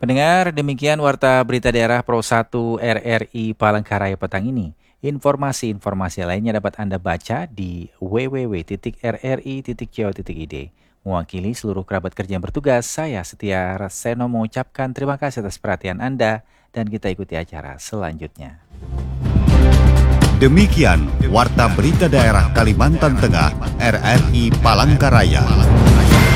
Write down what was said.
Pendengar, demikian Warta Berita Daerah Pro 1 RRI Palangkaraya petang ini. Informasi-informasi lainnya dapat Anda baca di www.rri.co.id. Mewakili seluruh kerabat kerja yang bertugas, saya Setia Seno mengucapkan terima kasih atas perhatian Anda dan kita ikuti acara selanjutnya. Demikian Warta Berita Daerah Kalimantan Tengah RRI Palangkaraya.